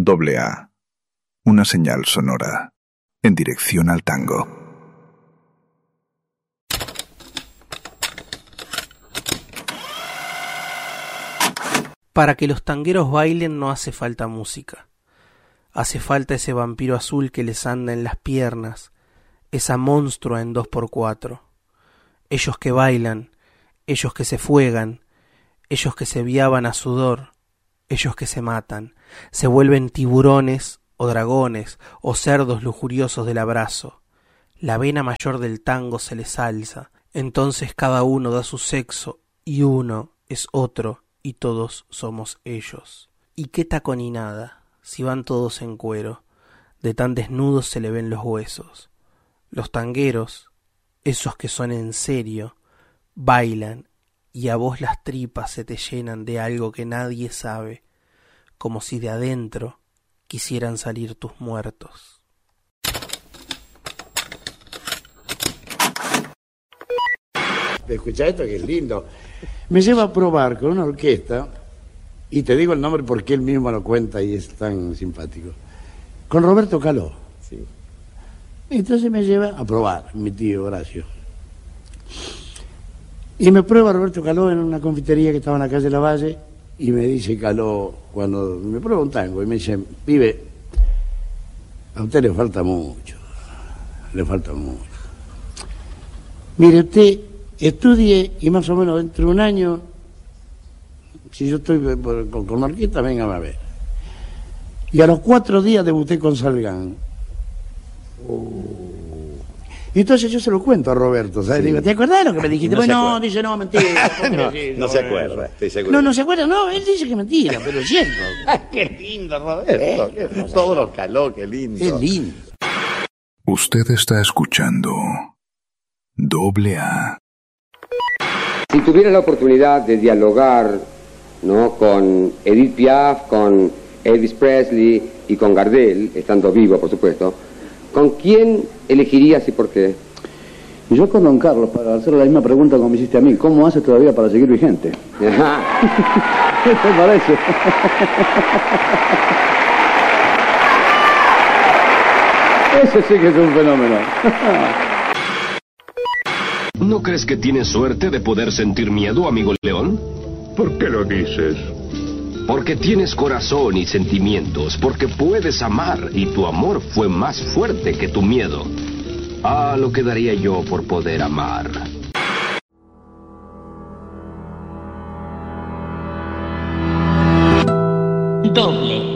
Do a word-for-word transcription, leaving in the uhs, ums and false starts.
Doble A. Una señal sonora en dirección al tango. Para que los tangueros bailen no hace falta música. Hace falta ese vampiro azul que les anda en las piernas, esa monstrua en dos por cuatro. Ellos que bailan, ellos que se fuegan, ellos que se viaban a sudor, ellos que se matan, se vuelven tiburones o dragones o cerdos lujuriosos del abrazo. La vena mayor del tango se les alza, entonces cada uno da su sexo y uno es otro y todos somos ellos. ¿Y qué taconinada si van todos en cuero? De tan desnudos se le ven los huesos. Los tangueros, esos que son en serio, bailan y a vos las tripas se te llenan de algo que nadie sabe, como si de adentro quisieran salir tus muertos. Escucha esto que es lindo. Me lleva a probar con una orquesta, y te digo el nombre porque él mismo lo cuenta y es tan simpático, con Roberto Caló. Sí. Entonces me lleva a probar, mi tío Horacio. Y me prueba Roberto Caló en una confitería que estaba en la calle Lavalle, y me dice Caló, cuando me prueba un tango, y me dice, pibe, a usted le falta mucho, le falta mucho. Mire, usted estudie y más o menos dentro de un año, si yo estoy por, con, con orquesta, véngame a ver. Y a los cuatro días debuté con Salgán. Oh. Y entonces yo se lo cuento a Roberto, ¿sabes? Sí. Digo, ¿te acordás de lo que me dijiste? No, bueno, no, dice, no, mentira. no, sí, no, no se acuerda, estoy seguro. No, no se acuerda, no, él dice que mentira, pero es cierto. Qué lindo, Roberto. Eh, qué, todo lo caló, qué lindo. Es lindo. Usted está escuchando Doble A. Si tuviera la oportunidad de dialogar, ¿no?, con Edith Piaf, con Elvis Presley y con Gardel, estando vivo, por supuesto, ¿con quién elegirías y por qué? Y yo con don Carlos, para hacer la misma pregunta como me hiciste a mí, ¿cómo hace todavía para seguir vigente? ¿Qué te parece? Ese sí que es un fenómeno. ¿No crees que tienes suerte de poder sentir miedo, amigo León? ¿Por qué lo dices? Porque tienes corazón y sentimientos, porque puedes amar, y tu amor fue más fuerte que tu miedo. Ah, lo que daría yo por poder amar. Doble